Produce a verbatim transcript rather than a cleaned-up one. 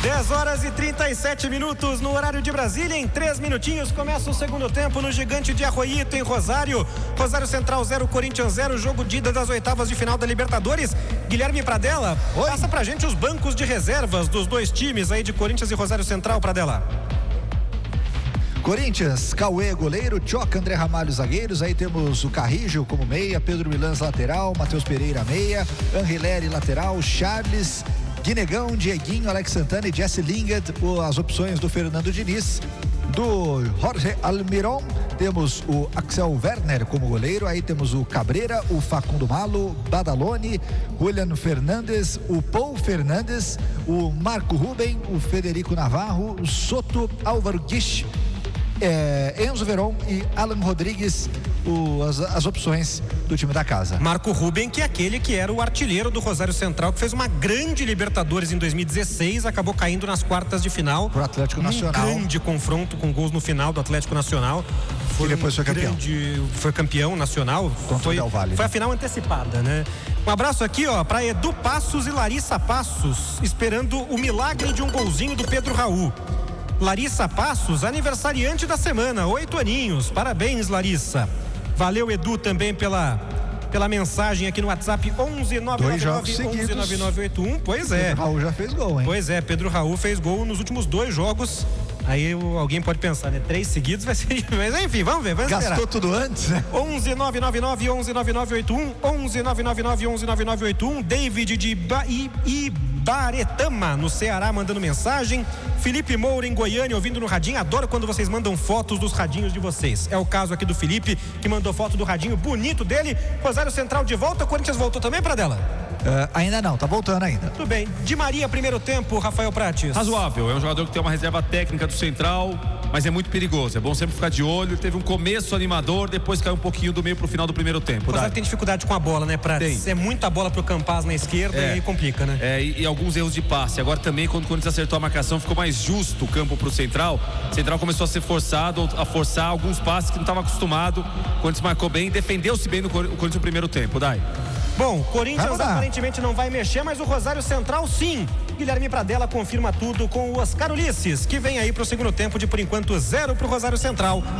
dez horas e trinta e sete minutos no horário de Brasília. Em três minutinhos começa o segundo tempo no Gigante de Arroyito, em Rosário. Rosário Central zero, Corinthians zero, jogo de ida das oitavas de final da Libertadores. Guilherme Pradella, Oi. passa pra gente os bancos de reservas dos dois times aí de Corinthians e Rosário Central, Pradella. Corinthians, Cauê, goleiro, Tchoca, André Ramalho, zagueiros. Aí temos o Carrijo como meia, Pedro Milans, lateral, Matheus Pereira, meia, Anrileri, lateral, Charles, Guinegão, Dieguinho, Alex Santana e Jesse Lingard. As opções do Fernando Diniz. Do Jorge Almiron, temos o Axel Werner como goleiro. Aí temos o Cabreira, o Facundo Malo, Badaloni, Julian Fernandes, o Paul Fernandes, o Marco Ruben, o Federico Navarro, o Soto, Álvaro Guiche, É, Enzo Veron e Alan Rodrigues, o, as, as opções do time da casa. Marco Ruben, que é aquele que era o artilheiro do Rosário Central, que fez uma grande Libertadores em dois mil e dezesseis, acabou caindo nas quartas de final pro Atlético Nacional. Um grande confronto com gols no final do Atlético Nacional. Foi e depois foi campeão. Grande, foi campeão nacional. Contra foi, o Del Valle, foi né? a final antecipada, né? Um abraço aqui, ó, para Edu Passos e Larissa Passos, esperando o milagre de um golzinho do Pedro Raul. Larissa Passos, aniversariante da semana, oito aninhos. Parabéns, Larissa. Valeu, Edu, também pela, pela mensagem aqui no WhatsApp onze nove nove nove, onze nove nove oito um. Pois é. Pedro Raul já fez gol, hein? Pois é, Pedro Raul fez gol nos últimos dois jogos. Aí alguém pode pensar, né? Três seguidos vai ser. Mas enfim, vamos ver, vamos Gastou esperar. tudo antes, né? onze nove nove nove, onze nove nove oito um, onze nove nove nove, onze nove nove oito um. David de ba- I- Ibaretama, no Ceará, mandando mensagem. Felipe Moura, em Goiânia, ouvindo no radinho. Adoro quando vocês mandam fotos dos radinhos de vocês. É o caso aqui do Felipe, que mandou foto do radinho bonito dele. Rosário Central de volta. O Corinthians voltou também, Pradella? Uh, ainda não, tá voltando ainda. Tudo bem. Di Maria, primeiro tempo, Rafael Prates. Razoável, é um jogador que tem uma reserva técnica do Central, mas é muito perigoso, é bom sempre ficar de olho. Teve um começo animador, depois caiu um pouquinho do meio pro final do primeiro tempo. O Rosário tem dificuldade com a bola, né, Prates? Tem. É muita bola pro Campaz na esquerda é. e aí complica, né? É, e, e alguns erros de passe. Agora também, quando o Corinthians acertou a marcação, ficou mais justo o campo pro Central. O Central começou a ser forçado, a forçar alguns passes que não estava acostumado. O Corinthians marcou bem, defendeu-se bem no Corinthians no primeiro tempo, Dai. Bom, Corinthians aparentemente não vai mexer, mas o Rosário Central sim. Guilherme Pradella confirma tudo com o Oscar Ulisses, que vem aí pro segundo tempo de, por enquanto, zero pro Rosário Central.